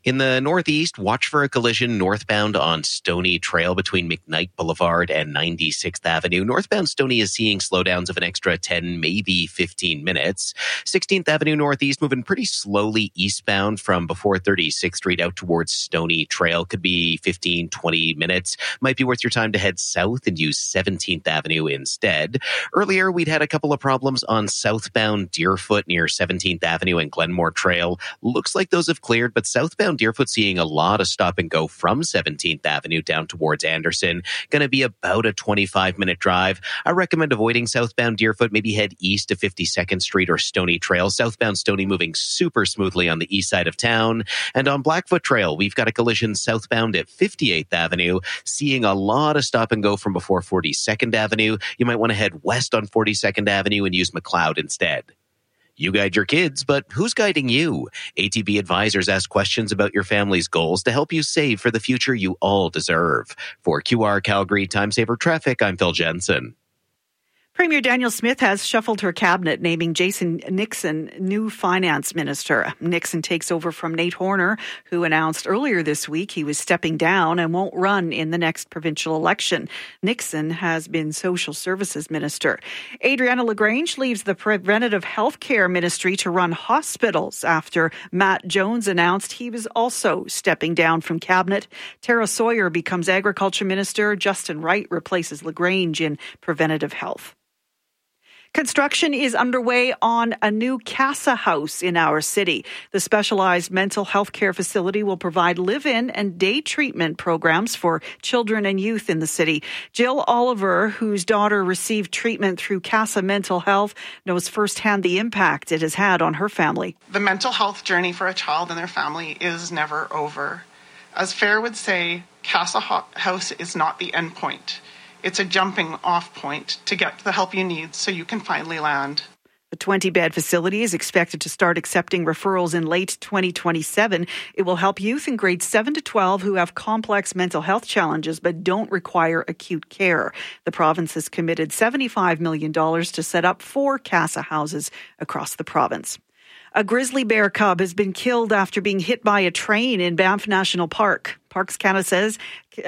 In the northeast, watch for a collision northbound on Stony Trail between McKnight Boulevard and 96th Avenue. Northbound Stony is seeing slowdowns of an extra 10, maybe 15 minutes. 16th Avenue Northeast moving pretty slowly eastbound from before 36th Street out towards Stony Trail. Could be 15, 20 minutes. Might be worth your time to head south and use 17th Avenue instead. Earlier, we'd had a couple of problems on southbound Deerfoot near 17th Avenue and Glenmore Trail. Looks like those have cleared, but southbound Deerfoot seeing a lot of stop and go from 17th Avenue down towards Anderson. Going to be about a 25-minute drive. I recommend avoiding southbound Deerfoot. Maybe head east to 52nd Street or Stony Trail. Southbound Stony moving super smoothly on the east side of town. And on Blackfoot Trail, we've got a collision southbound at 58th Avenue, seeing a lot of stop and go from before 42nd Avenue. You might want to head west on 42nd Avenue and use McLeod instead. You guide your kids, but who's guiding you? ATB advisors ask questions about your family's goals to help you save for the future you all deserve. For QR Calgary Time Saver Traffic, I'm Phil Jensen. Premier Danielle Smith has shuffled her cabinet, naming Jason Nixon new finance minister. Nixon takes over from Nate Horner, who announced earlier this week he was stepping down and won't run in the next provincial election. Nixon has been social services minister. Adriana LaGrange leaves the preventative health care ministry to run hospitals after Matt Jones announced he was also stepping down from cabinet. Tara Sawyer becomes agriculture minister. Justin Wright replaces LaGrange in preventative health. Construction is underway on a new CASA house in our city. The specialized mental health care facility will provide live-in and day treatment programs for children and youth in the city. Jill Oliver, whose daughter received treatment through CASA Mental Health, knows firsthand the impact it has had on her family. The mental health journey for a child and their family is never over. As Fair would say, CASA House is not the end point. It's a jumping off point to get the help you need so you can finally land. The 20-bed facility is expected to start accepting referrals in late 2027. It will help youth in grades 7 to 12 who have complex mental health challenges but don't require acute care. The province has committed $75 million to set up 4 CASA houses across the province. A grizzly bear cub has been killed after being hit by a train in Banff National Park. Parks Canada says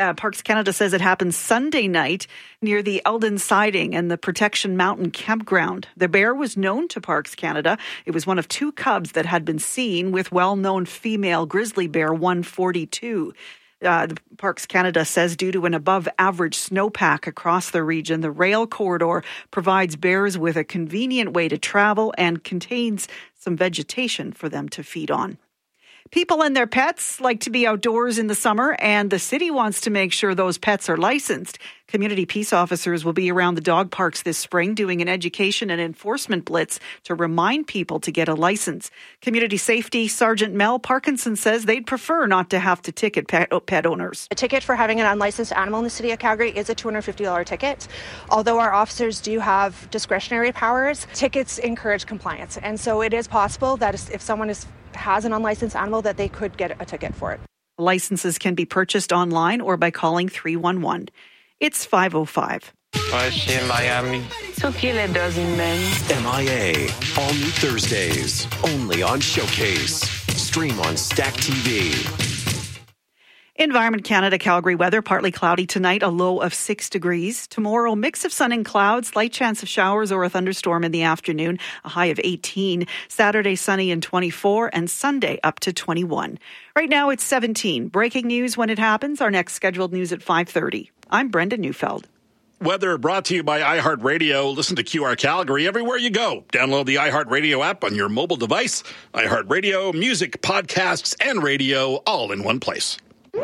it happened Sunday night near the Eldon Siding and the Protection Mountain Campground. The bear was known to Parks Canada. It was one of 2 cubs that had been seen with well-known female grizzly bear 142. The Parks Canada says due to an above-average snowpack across the region, the rail corridor provides bears with a convenient way to travel and contains some vegetation for them to feed on. People and their pets like to be outdoors in the summer, and the city wants to make sure those pets are licensed. Community peace officers will be around the dog parks this spring doing an education and enforcement blitz to remind people to get a license. Community Safety Sergeant Mel Parkinson says they'd prefer not to have to ticket pet owners. A ticket for having an unlicensed animal in the city of Calgary is a $250 ticket. Although our officers do have discretionary powers, tickets encourage compliance. And so it is possible that if someone has an unlicensed animal that they could get a ticket for it. Licenses can be purchased online or by calling 311. It's 5:05. in Miami. So que le does in men. MIA. All new Thursdays. Only on Showcase. Stream on Stack TV. Environment Canada Calgary weather, partly cloudy tonight, a low of 6 degrees. Tomorrow, mix of sun and clouds, slight chance of showers or a thunderstorm in the afternoon, a high of 18. Saturday, sunny and 24, and Sunday up to 21. Right now, it's 17. Breaking news when it happens. Our next scheduled news at 5:30. I'm Brenda Neufeld. Weather brought to you by iHeartRadio. Listen to QR Calgary everywhere you go. Download the iHeartRadio app on your mobile device. iHeartRadio, music, podcasts, and radio all in one place.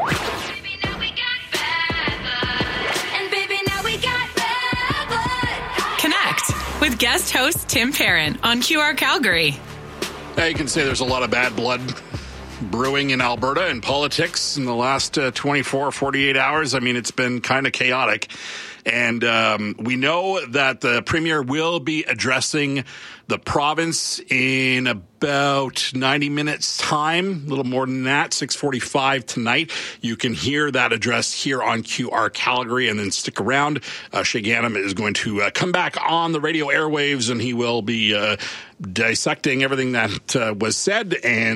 Connect with guest host Tim Parent on QR Calgary. Now you can say there's a lot of bad blood brewing in Alberta and politics in the last 24, 48 hours. I mean, it's been kind of chaotic. And we know that the Premier will be addressing the province in about 90 minutes time, a little more than that, 6:45 tonight. You can hear that address here on QR Calgary, and then stick around. Shay Ghanem is going to come back on the radio airwaves, and he will be dissecting everything that was said and